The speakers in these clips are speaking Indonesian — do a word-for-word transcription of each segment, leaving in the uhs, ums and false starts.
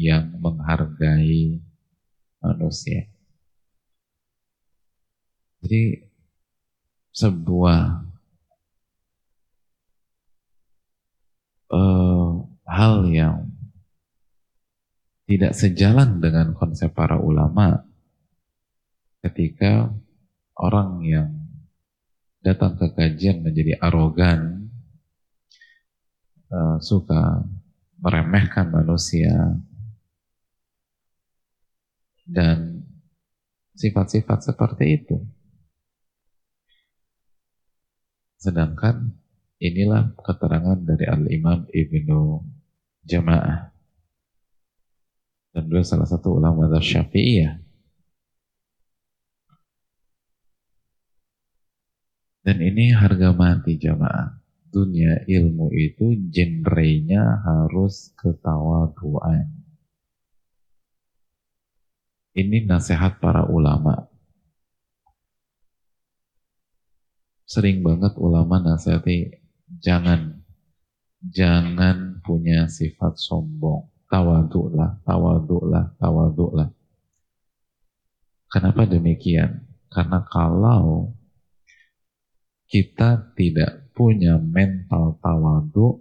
yang menghargai manusia. Jadi sebuah uh, hal yang tidak sejalan dengan konsep para ulama ketika orang yang datang ke kajian menjadi arogan, uh, suka meremehkan manusia, dan sifat-sifat seperti itu. Sedangkan inilah keterangan dari Al-Imam Ibnu Jama'ah, dan beliau salah satu ulama mazhab Syafi'iyah. Dan ini harga mati jamaah. Dunia ilmu itu genrenya harus ketawaduan. Ini nasihat para ulama. Sering banget ulama nasihati, jangan jangan punya sifat sombong. Tawaduklah, tawaduklah, tawaduklah. Kenapa demikian? Karena kalau kita tidak punya mental tawaduk,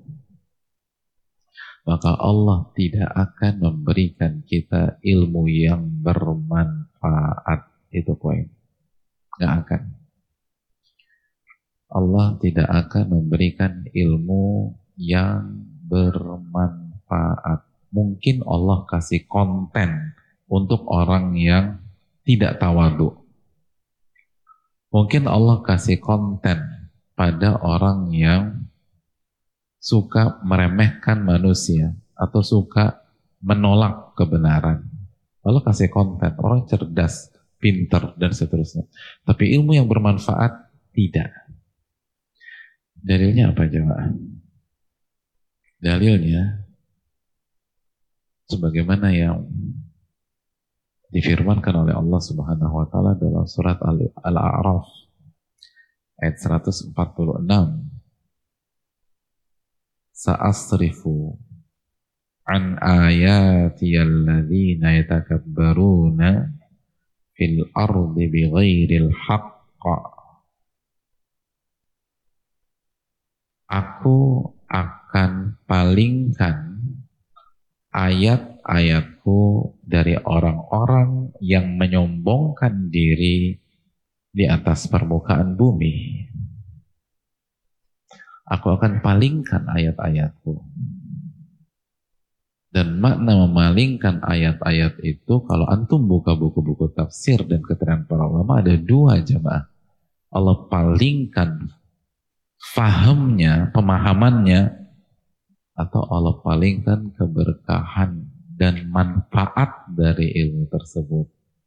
maka Allah tidak akan memberikan kita ilmu yang bermanfaat. Itu poin. Nggak akan. Allah tidak akan memberikan ilmu yang bermanfaat. Mungkin Allah kasih konten untuk orang yang tidak tawaduk. Mungkin Allah kasih konten pada orang yang suka meremehkan manusia atau suka menolak kebenaran. Allah kasih konten, orang cerdas, pinter, dan seterusnya. Tapi ilmu yang bermanfaat, tidak. Dalilnya apa jemaah? Dalilnya sebagaimana yang difirmankan oleh Allah Subhanahu wa taala dalam surat Al-A'raf ayat seratus empat puluh enam. Sa'asrifu an ayati alladzina yatakabbaruna fil ardi bighairil haqq. Aku akan palingkan ayat-ayatku dari orang-orang yang menyombongkan diri di atas permukaan bumi. Aku akan palingkan ayat-ayatku. Dan makna memalingkan ayat-ayat itu, kalau antum buka buku-buku tafsir dan keterangan para ulama, ada dua jemaah. Allah palingkan fahamnya, pemahamannya, atau Allah palingkan keberkahan dan manfaat dari ilmu tersebut.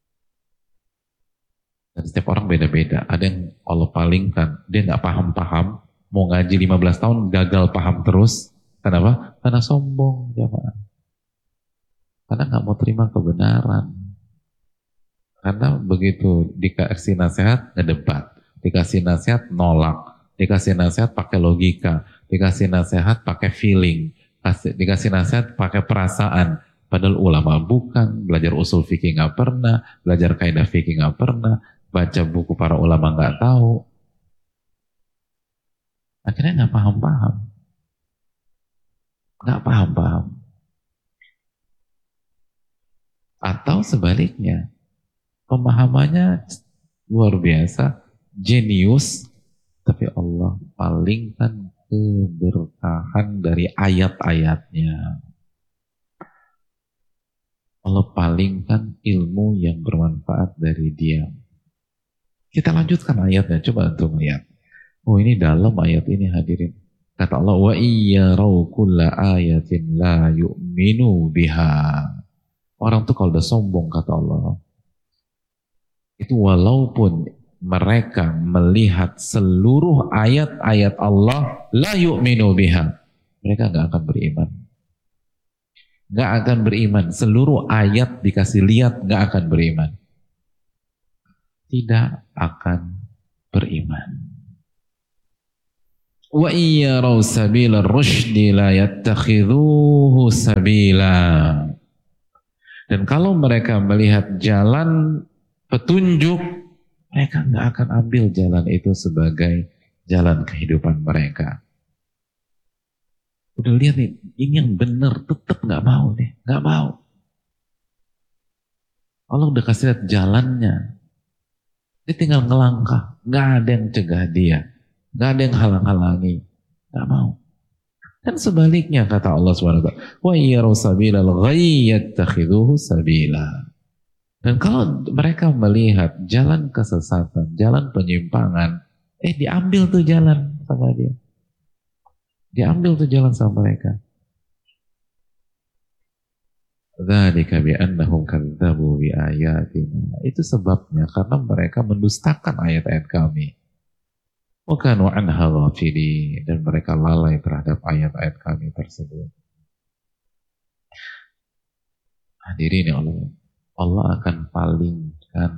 Dan setiap orang beda-beda. Ada yang Allah palingkan, dia nggak paham-paham, mau ngaji lima belas tahun gagal paham terus. Kenapa? Karena sombong, jemaah. Karena nggak mau terima kebenaran. Karena begitu dikasih nasihat, ngedebat. Dikasih nasihat, nolak. Dikasih nasihat pakai logika, dikasih nasihat pakai feeling, kasih, dikasih nasihat pakai perasaan. Padahal ulama bukan, belajar usul fikih nggak pernah, belajar kaidah fikih nggak pernah, baca buku para ulama nggak tahu. Akhirnya nggak paham-paham, nggak paham-paham. Atau sebaliknya, pemahamannya luar biasa, jenius, tapi Allah palingkan keberkahan dari ayat-ayatnya. Allah palingkan ilmu yang bermanfaat dari dia. Kita lanjutkan ayatnya, coba untuk melihat. Oh, ini dalam ayat ini hadirin. Kata Allah, wa iyyarau kulla ayatin la yu'minu biha. Orang tuh kalau udah sombong, kata Allah, itu walaupun mereka melihat seluruh ayat-ayat Allah, la yu'minu biha, mereka gak akan beriman. Gak akan beriman. Seluruh ayat dikasih lihat, gak akan beriman. Tidak akan beriman. Wa iyyaraw sabila rusydi la yattakhidhuhu sabila. Dan kalau mereka melihat jalan petunjuk, mereka nggak akan ambil jalan itu sebagai jalan kehidupan mereka. Udah lihat nih, ini yang benar, tetap nggak mau nih, nggak mau. Allah udah kasih lihat jalannya, dia tinggal ngelangkah, nggak ada yang cegah dia, nggak ada yang halang-halangi, nggak mau. Dan sebaliknya kata Allah subhanahu wa taala, wa yaru sabilal ghayy yattakhidhuhu sabila. Dan kalau mereka melihat jalan kesesatan, jalan penyimpangan, eh diambil tuh jalan sama dia. Diambil tuh jalan sama mereka. Dzalika bi annahum kadzdzabu bi ayatina. Itu sebabnya karena mereka mendustakan ayat-ayat kami. Wa kanu anha ghafilin, dan mereka lalai terhadap ayat-ayat kami tersebut. Hadirin ya Allah, Allah akan palingkan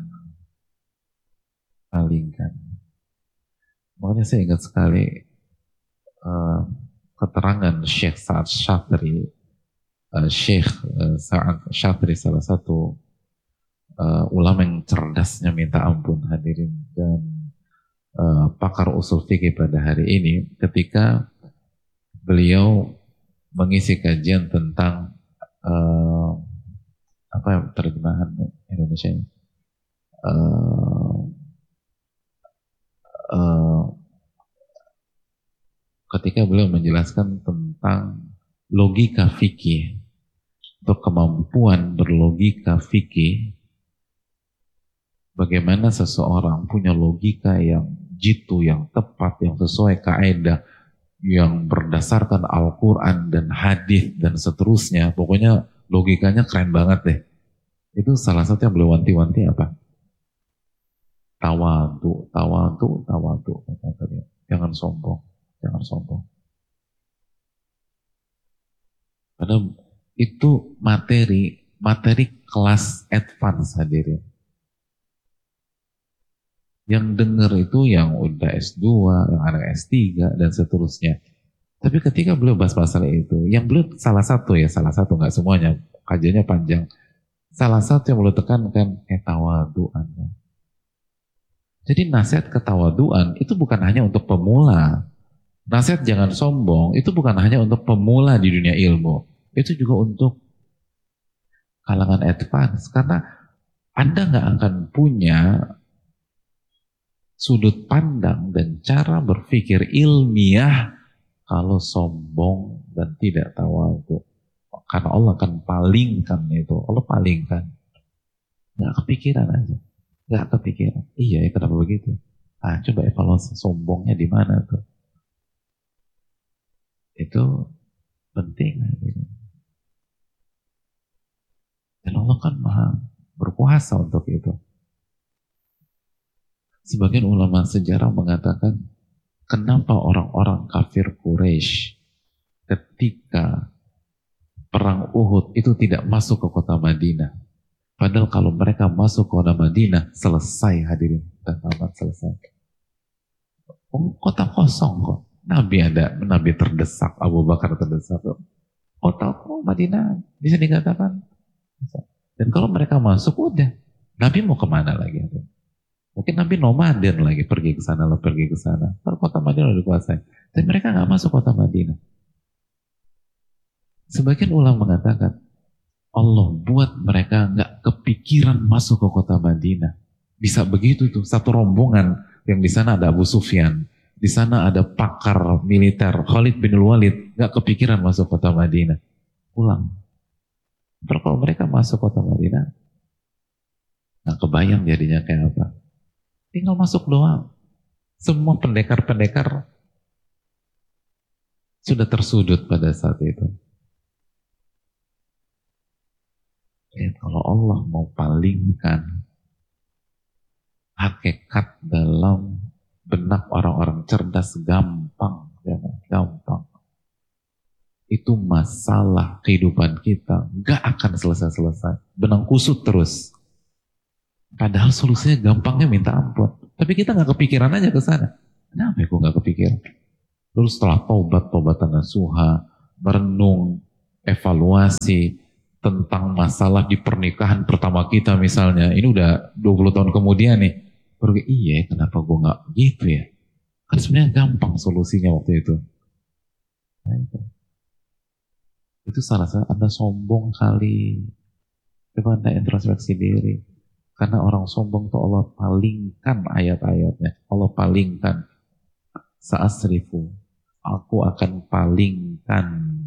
palingkan. Makanya saya ingat sekali uh, keterangan Syekh Sa'ad Syatri. Uh, Syekh uh, Sa'ad Syatri salah satu uh, ulama yang cerdasnya minta ampun, hadirin, dan uh, pakar usul fikih pada hari ini, ketika beliau mengisi kajian tentang uh, apa terjemahan Indonesia ini? Uh, uh, ketika beliau menjelaskan tentang logika fikih, untuk kemampuan berlogika fikih, bagaimana seseorang punya logika yang jitu, yang tepat, yang sesuai kaidah, yang berdasarkan Al-Quran dan hadis dan seterusnya. Pokoknya logikanya keren banget deh. Itu salah satu yang beliau wanti-wanti apa? Tawadu, tawadu, tawadu. Jangan sombong, jangan sombong. Padahal itu materi, materi kelas advance, hadirin. Yang dengar itu yang udah S dua, yang ada S tiga, dan seterusnya. Tapi ketika beliau bahas masalah itu, yang beliau salah satu ya, salah satu, nggak semuanya, kajiannya panjang. Salah satu yang beliau tekankan, ketawaduan. Jadi nasihat ketawaduan itu bukan hanya untuk pemula. Nasihat jangan sombong itu bukan hanya untuk pemula di dunia ilmu. Itu juga untuk kalangan advance. Karena Anda nggak akan punya sudut pandang dan cara berpikir ilmiah kalau sombong dan tidak tawadu. Karena Allah akan palingkan itu. Allah palingkan. Nggak kepikiran aja. Nggak kepikiran. Iya ya, kenapa begitu? Ah, coba evaluasi sombongnya di mana tuh. Itu penting. Dan Allah kan maha berkuasa untuk itu. Sebagian ulama sejarah mengatakan, kenapa orang-orang kafir Quraisy ketika perang Uhud itu tidak masuk ke kota Madinah? Padahal kalau mereka masuk ke kota Madinah, selesai, hadirin. Dan tamat, selesai. Kota kosong kok. Nabi ada, Nabi terdesak, Abu Bakar terdesak. Kota oh, Madinah bisa dikatakan. Dan kalau mereka masuk, udah. Nabi mau kemana lagi? Mungkin Nabi nomaden lagi, pergi ke sana, lah pergi ke sana. Kalau kota Madinah udah dikuasai. Dan mereka nggak masuk kota Madinah. Sebagian ulama mengatakan, Allah buat mereka nggak kepikiran masuk ke kota Madinah. Bisa begitu tuh, satu rombongan yang di sana ada Abu Sufyan. Di sana ada pakar militer Khalid bin Walid, nggak kepikiran masuk kota Madinah, pulang. Terus kalau mereka masuk kota Madinah, nah kebayang jadinya kayak apa? Tinggal masuk doang. Semua pendekar-pendekar sudah tersudut pada saat itu. Ya, kalau Allah mau palingkan hakikat dalam benak orang-orang cerdas, gampang, ya, gampang. Itu masalah kehidupan kita gak akan selesai-selesai, benang kusut terus. Padahal solusinya gampangnya minta ampun, tapi kita gak kepikiran aja ke sana. Kenapa aku gak kepikiran? Lalu setelah taubat, taubatan nasuha, merenung, evaluasi, tentang masalah di pernikahan pertama kita misalnya, ini udah dua puluh tahun kemudian nih, baru iya kenapa gue nggak gitu ya? Kan sebenarnya gampang solusinya waktu itu. Nah, itu. Itu salah satu Anda sombong kali. Coba Anda introspeksi diri. Karena orang sombong tuh Allah palingkan ayat-ayatnya. Allah palingkan. Sa'asrifu. Aku akan palingkan.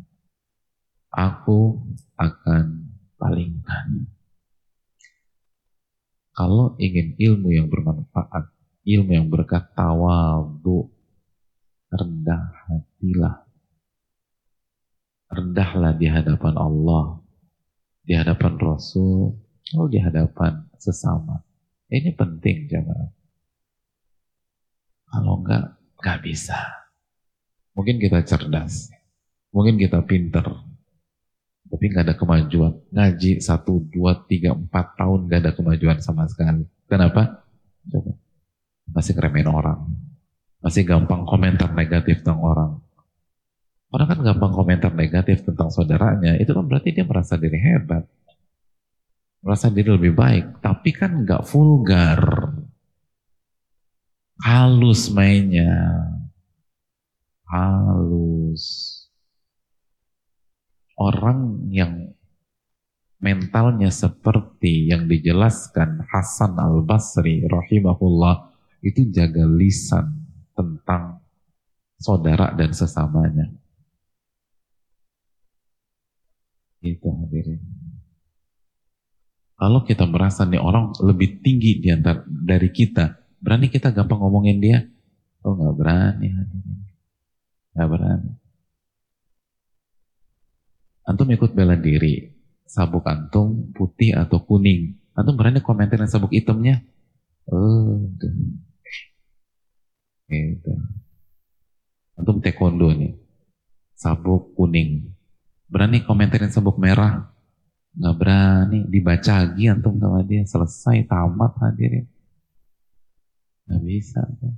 Aku akan palingkan. Kalau ingin ilmu yang bermanfaat, ilmu yang berkah, tawadhu, rendah hatilah. Rendahlah di hadapan Allah, di hadapan Rasul, atau di hadapan sesama. Ini penting jemaah. Kalau enggak, enggak bisa. Mungkin kita cerdas, mungkin kita pinter, tapi enggak ada kemajuan. Ngaji satu, dua, tiga, empat tahun enggak ada kemajuan sama sekali. Kenapa? Coba. Masih ngeremehin orang, masih gampang komentar negatif tentang orang. Orang kan gampang komentar negatif tentang saudaranya, itu kan berarti dia merasa diri hebat. Merasa diri lebih baik, tapi kan nggak vulgar. Halus mainnya. Halus. Orang yang mentalnya seperti yang dijelaskan Hasan Al-Basri rahimahullah, itu jaga lisan tentang saudara dan sesamanya. Itu hadirin. Kalau kita merasa nih orang lebih tinggi di antara dari kita, berani kita gampang ngomongin dia? Oh nggak berani, hadirin. Nggak berani. Antum ikut bela diri, sabuk antum putih atau kuning, antum berani komentarin sabuk hitamnya? Oh, gitu. Antum taekwondo nih, sabuk kuning. Berani komentarin sabuk merah? Nggak berani, dibaca lagi antum sama dia, selesai, tamat hadirin. Nggak bisa.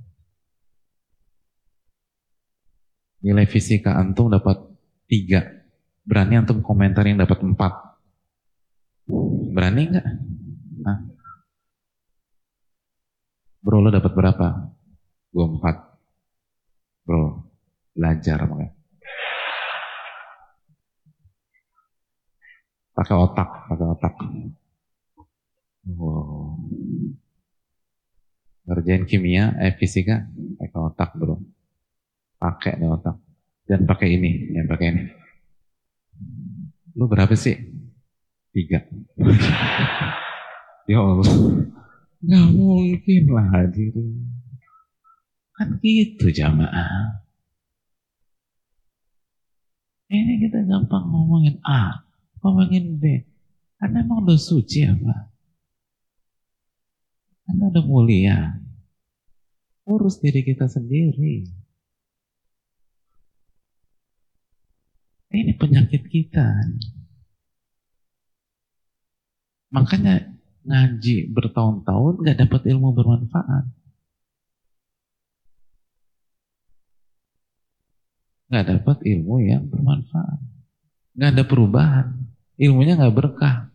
Nilai fisika antum dapat tiga, berani antum komentarin dapat empat. Berani nggak? Nah. Bro, lo dapat berapa? Gue empat. Bro, belajar makanya. Pakai otak, pakai otak. Wow. Ngerjain kimia, eh fisika, pakai otak bro. Pakai nih otak. Dan pakai ini, yang pakai ini. Lu berapa sih? Tiga. Ya Allah. Gak mungkin lah hadirin. Kan gitu jamaah. Ini kita gampang ngomongin A. Ngomongin B, Anda emang udah suci apa? Anda udah mulia. Urus diri kita sendiri. Ini penyakit kita. Makanya ngaji bertahun-tahun gak dapat ilmu bermanfaat. Gak dapat ilmu yang bermanfaat. Gak ada perubahan. Ilmunya gak berkah.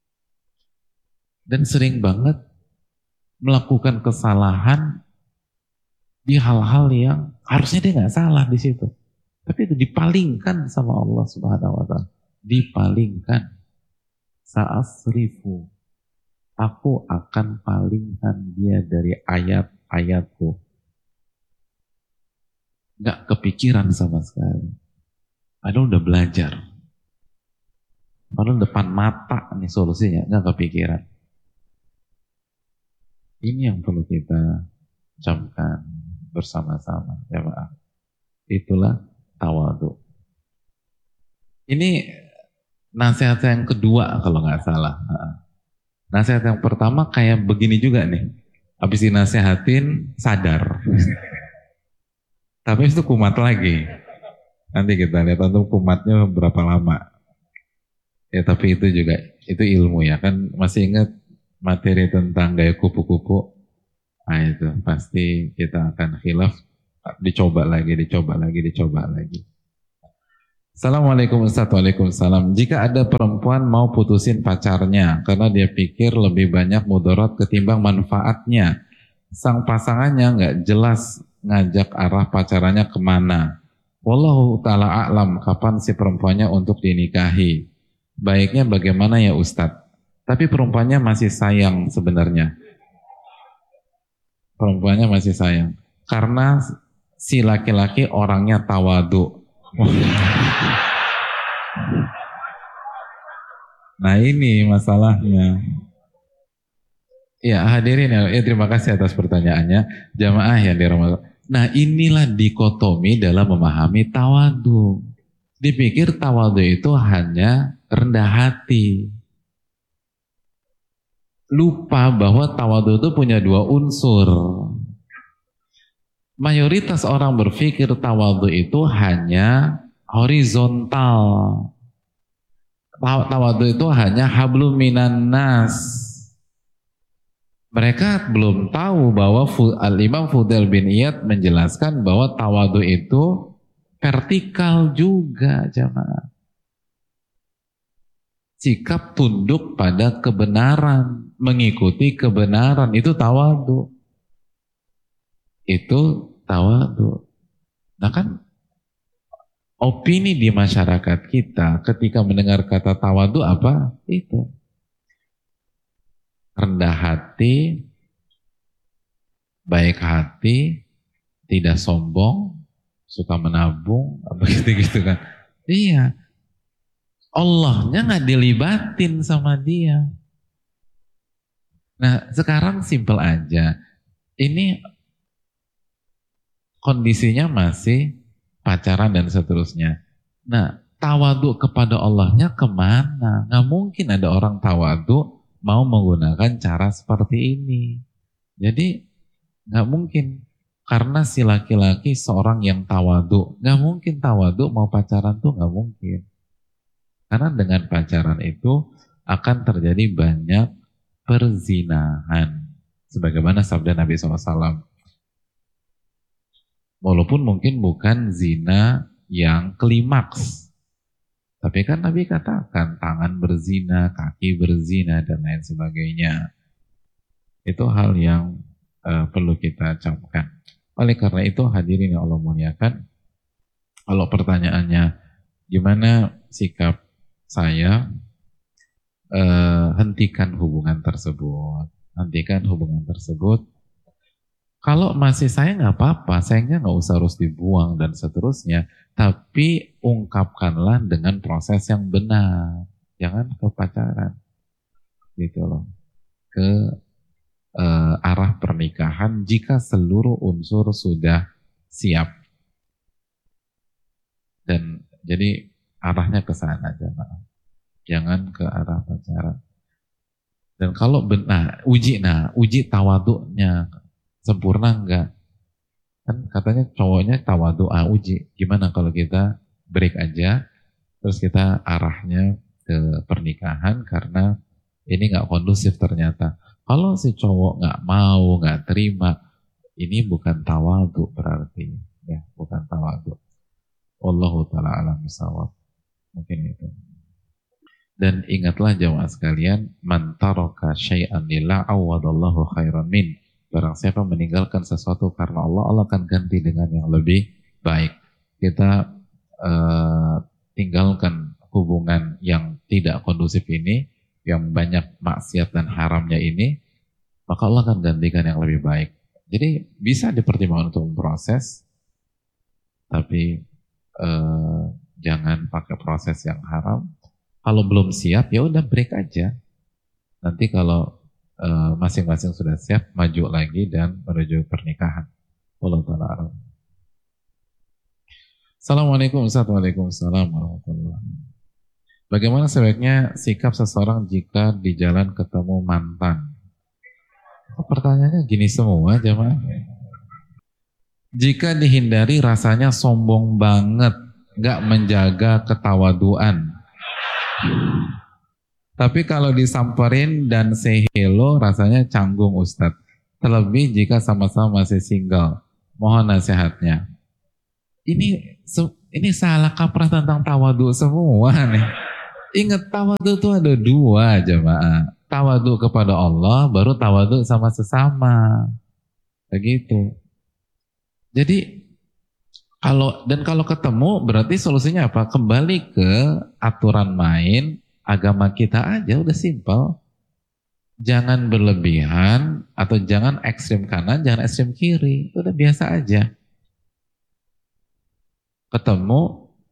Dan sering banget melakukan kesalahan di hal-hal yang harusnya dia gak salah di situ. Tapi itu dipalingkan sama Allah Subhanahu wa taala. Dipalingkan. Sa'asrifu. Aku akan palingkan dia dari ayat-ayatku. Gak kepikiran sama sekali. Padahal udah belajar. Padahal depan mata nih solusinya, nggak kepikiran. Ini yang perlu kita camkan bersama-sama, ya Pak. Itulah tawadhu. Ini nasihat yang kedua kalau nggak salah. Nasihat yang pertama kayak begini juga nih. Habis dinasihatin sadar. Tapi itu kumat lagi. Nanti kita lihat antum kumatnya berapa lama. Ya tapi itu juga, itu ilmu ya kan. Masih ingat materi tentang gaya kupu-kupu? Nah itu pasti kita akan khilaf. Dicoba lagi, dicoba lagi, dicoba lagi. Assalamualaikum Ustaz, waalaikumsalam. Jika ada perempuan mau putusin pacarnya karena dia pikir lebih banyak mudarat ketimbang manfaatnya, sang pasangannya nggak jelas ngajak arah pacarannya kemana. Wallahu ta'ala a'lam kapan si perempuannya untuk dinikahi. Baiknya bagaimana ya Ustadz? Tapi perempuannya masih sayang sebenarnya. Perempuannya masih sayang. Karena si laki-laki orangnya tawadu. Nah ini masalahnya. Ya hadirin ya, ya terima kasih atas pertanyaannya. Jamaah yang dirahmati. Nah inilah dikotomi dalam memahami tawadu. Dipikir tawadu itu hanya rendah hati. Lupa bahwa tawadu itu punya dua unsur. Mayoritas orang berpikir tawadu itu hanya horizontal. Tawadu itu hanya hablum minan nas. Mereka belum tahu bahwa Al-Imam Fudail bin Iyad menjelaskan bahwa tawadu itu vertikal juga, jamaah. Sikap tunduk pada kebenaran, mengikuti kebenaran, itu tawadu. Itu tawadu. Nah kan opini di masyarakat kita ketika mendengar kata tawadu apa? Itu. Rendah hati, baik hati, tidak sombong, suka menabung, apa gitu-gitu kan. Iya. Allahnya nggak dilibatin sama dia. Nah sekarang simpel aja. Ini kondisinya masih pacaran dan seterusnya. Nah, tawadu kepada Allahnya kemana? Nggak mungkin ada orang tawadu mau menggunakan cara seperti ini. Jadi nggak mungkin. Karena si laki-laki seorang yang tawadu, nggak mungkin tawadu mau pacaran tuh nggak mungkin. Karena dengan pacaran itu akan terjadi banyak perzinahan. Sebagaimana sabda Nabi shallallahu alaihi wasallam. Walaupun mungkin bukan zina yang klimaks. Tapi kan Nabi katakan tangan berzina, kaki berzina, dan lain sebagainya. Itu hal yang uh, perlu kita camkan. Oleh karena itu hadirin yang Allah muliakan, kalau pertanyaannya gimana sikap saya, uh, hentikan hubungan tersebut. Hentikan hubungan tersebut. Kalau masih sayang nggak apa-apa, sayangnya nggak usah harus dibuang dan seterusnya. Tapi ungkapkanlah dengan proses yang benar, jangan ke pacaran, gitu loh, ke uh, arah pernikahan jika seluruh unsur sudah siap. Dan jadi arahnya ke sana aja, jangan ke arah pacaran. Dan kalau benar, uji, nah uji tawaduknya. Sempurna enggak? Kan katanya cowoknya tawadu, ah uji. Gimana kalau kita break aja, terus kita arahnya ke pernikahan karena ini enggak kondusif ternyata. Kalau si cowok enggak mau, enggak terima, ini bukan tawadu berarti. Ya, bukan tawadu. Wallahu ta'ala alam bisawab. Mungkin itu. Dan ingatlah jamaah sekalian, man taraka syai'an lillah awadallahu khairan min. Barang siapa meninggalkan sesuatu karena Allah, Allah akan ganti dengan yang lebih baik. Kita uh, tinggalkan hubungan yang tidak kondusif ini, yang banyak maksiat dan haramnya ini, maka Allah akan gantikan yang lebih baik. Jadi bisa dipertimbangkan untuk memproses, tapi uh, jangan pakai proses yang haram. Kalau belum siap, ya udah break aja. Nanti kalau masing-masing uh, sudah siap, maju lagi dan menuju pernikahan. Wallahu ta'ala a'lam. Assalamualaikum warahmatullahi wabarakatuh. Bagaimana sebaiknya sikap seseorang jika di jalan ketemu mantan? Oh, pertanyaannya gini semua, jemaah. Jika dihindari rasanya sombong banget, nggak menjaga ketawaduan. Tapi kalau disamperin dan say hello rasanya canggung Ustadz. Terlebih jika sama-sama masih single. Mohon nasihatnya. Ini Ini salah kaprah tentang tawadu semua nih. Ingat tawadu itu ada dua jemaah. Tawadu kepada Allah, baru tawadu sama sesama. Begitu. Jadi kalau dan kalau ketemu berarti solusinya apa? Kembali ke aturan main agama kita aja, udah simpel. Jangan berlebihan atau jangan ekstrem kanan, jangan ekstrem kiri. Itu udah biasa aja. Ketemu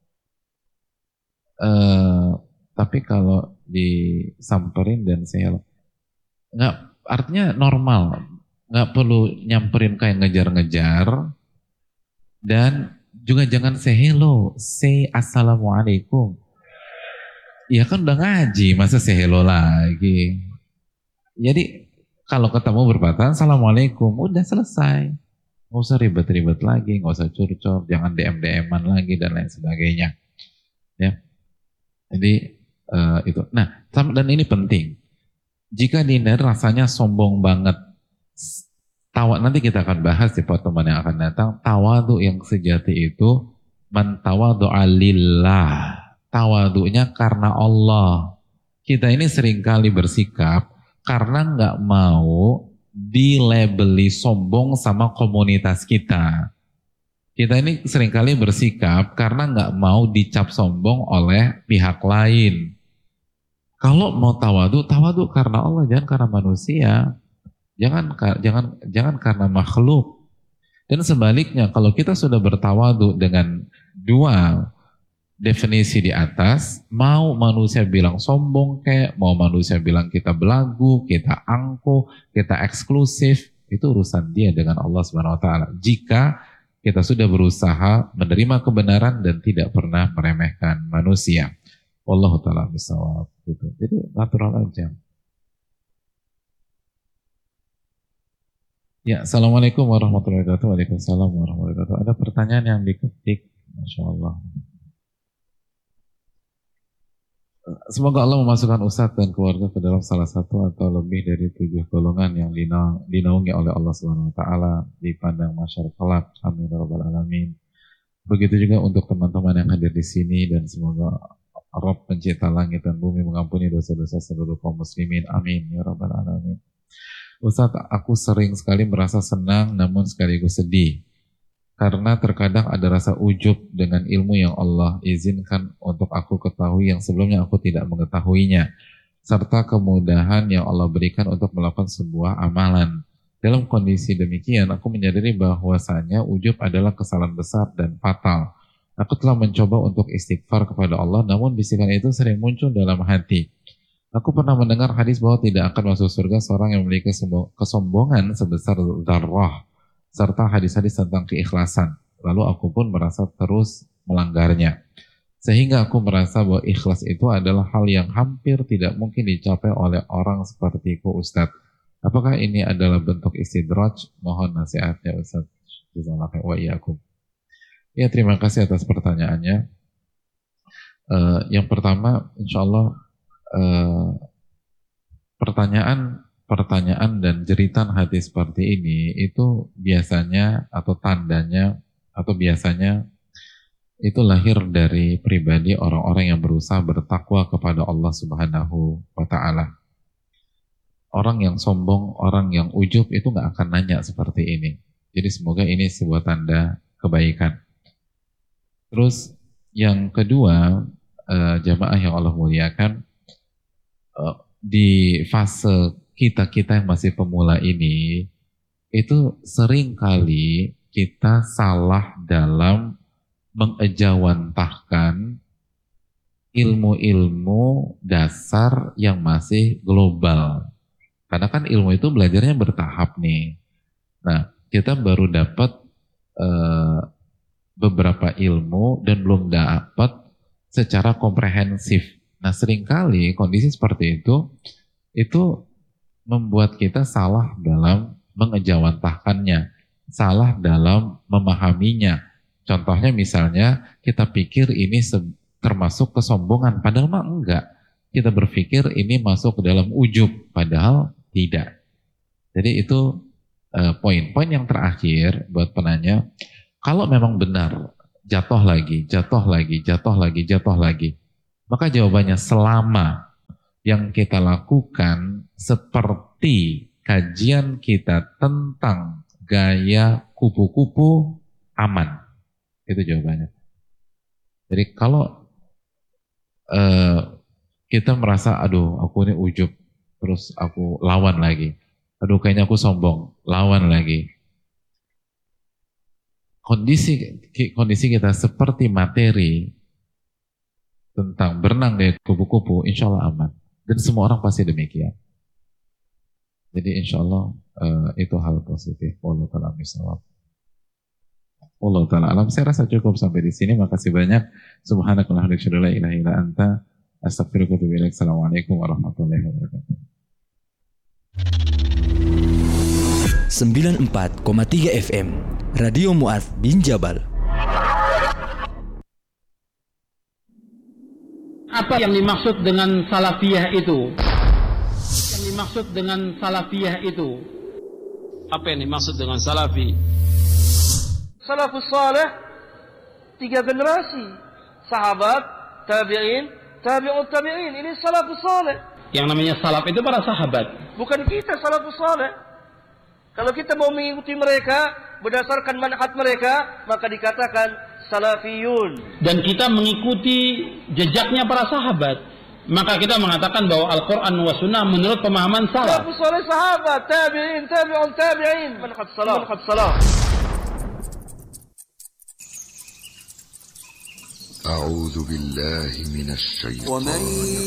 eh, tapi kalau disamperin dan saya nggak, artinya normal, nggak perlu nyamperin kayak ngejar-ngejar, dan juga jangan say hello, say assalamualaikum. Ya kan udah ngaji, masa say hello lagi. Jadi kalau ketemu berpapasan, assalamualaikum, udah selesai. Nggak usah ribet-ribet lagi, nggak usah curcol, jangan D M D M-an lagi dan lain sebagainya. Ya, jadi uh, itu. Nah, dan ini penting. Jika dihindari rasanya sombong banget, tawa, nanti kita akan bahas di pertemuan yang akan datang. Tawadu yang sejati itu man tawadu'a lillah. Tawadunya karena Allah. Kita ini seringkali bersikap karena nggak mau dilabeli sombong sama komunitas kita. Kita ini seringkali bersikap karena nggak mau dicap sombong oleh pihak lain. Kalau mau tawadu, tawadu karena Allah, jangan karena manusia. Jangan jangan jangan karena makhluk. Dan sebaliknya, kalau kita sudah bertawadu dengan dua definisi di atas, mau manusia bilang sombong kayak, mau manusia bilang kita belagu, kita angkuh, kita eksklusif, itu urusan dia dengan Allah Subhanahu wa taala. Jika kita sudah berusaha menerima kebenaran dan tidak pernah meremehkan manusia. Wallahu ta'ala bisawab. Gitu. Jadi natural aja. Ya, assalamualaikum warahmatullahi wabarakatuh. Waalaikumsalam warahmatullahi wabarakatuh. Ada pertanyaan yang diketik, masya Allah. Semoga Allah memasukkan Ustadz dan keluarga ke dalam salah satu atau lebih dari tujuh golongan yang dinaungi oleh Allah Subhanahu wa taala di pandang masyarakat kelak. Amin ya rabbal alamin. Begitu juga untuk teman-teman yang hadir di sini, dan semoga Rabb pencipta langit dan bumi mengampuni dosa-dosa seluruh kaum muslimin. Amin ya rabbal alamin. Ustadz, aku sering sekali merasa senang namun sekaligus sedih. Karena terkadang ada rasa ujub dengan ilmu yang Allah izinkan untuk aku ketahui yang sebelumnya aku tidak mengetahuinya. Serta kemudahan yang Allah berikan untuk melakukan sebuah amalan. Dalam kondisi demikian, aku menyadari bahwasanya ujub adalah kesalahan besar dan fatal. Aku telah mencoba untuk istighfar kepada Allah, namun bisikan itu sering muncul dalam hati. Aku pernah mendengar hadis bahwa tidak akan masuk surga seorang yang memiliki kesombongan sebesar dzarrah, serta hadis-hadis tentang keikhlasan. Lalu aku pun merasa terus melanggarnya. Sehingga aku merasa bahwa ikhlas itu adalah hal yang hampir tidak mungkin dicapai oleh orang sepertiku, Ustadz. Apakah ini adalah bentuk istidraj? Mohon nasihatnya, Ustadz. Jazakallahu wa iyyakum. Ya, terima kasih atas pertanyaannya. Uh, yang pertama, insya Allah uh, pertanyaan Pertanyaan dan jeritan hati seperti ini itu biasanya atau tandanya atau biasanya itu lahir dari pribadi orang-orang yang berusaha bertakwa kepada Allah Subhanahu wa taala. Orang yang sombong, orang yang ujub itu nggak akan nanya seperti ini. Jadi semoga ini sebuah tanda kebaikan. Terus yang kedua, eh, jamaah yang Allah muliakan, eh, di fase kita-kita yang masih pemula ini, itu sering kali kita salah dalam mengejawantahkan ilmu-ilmu dasar yang masih global. Karena kan ilmu itu belajarnya bertahap nih. Nah, kita baru dapat uh, beberapa ilmu dan belum dapat secara komprehensif. Nah, seringkali kondisi seperti itu, itu membuat kita salah dalam mengejawantahkannya, salah dalam memahaminya. Contohnya misalnya kita pikir ini termasuk kesombongan, padahal mah enggak. Kita berpikir ini masuk ke dalam ujub, padahal tidak. Jadi itu uh, poin. Poin yang terakhir buat penanya, kalau memang benar jatuh lagi, jatuh lagi, jatuh lagi, jatuh lagi. Maka jawabannya selama yang kita lakukan seperti kajian kita tentang gaya kupu-kupu, aman. Itu jawabannya. Jadi kalau uh, kita merasa, aduh aku ini ujub, terus aku lawan lagi. Aduh kayaknya aku sombong, lawan lagi. Kondisi kondisi kita seperti materi tentang berenang di kupu-kupu, insya Allah aman. Dan semua orang pasti demikian. Jadi insya Allah uh, itu hal positif. Wallahu ta'ala misawab. Wallahu ta'ala alam. Saya rasa cukup sampai di sini. Makasih banyak. Subhanakallahumma wa bihamdika la ilaha illa anta astaghfiruka wa atubu ilaik. Assalamualaikum warahmatullahi wabarakatuh. sembilan puluh empat koma tiga F M Radio Mu'adz bin Jabal. Apa yang dimaksud dengan salafiyah itu? Yang dimaksud dengan salafiyah itu? Apa yang dimaksud dengan salafi? Salafus salih tiga generasi, sahabat, tabi'in, tabi'ut tabi'in. Ini salafus salih. Yang namanya salaf itu para sahabat. Bukan kita salafus salih. Kalau kita mau mengikuti mereka berdasarkan manhaj mereka, maka dikatakan salafiyun. Dan kita mengikuti jejaknya para sahabat, maka kita mengatakan bahwa Al-Quran wa Sunnah menurut pemahaman salaf. Salafus salih sahabat, tabi'in, tabi'un tabi'in, manhaj salaf. Manhaj salaf. أعوذ بالله من الشيطان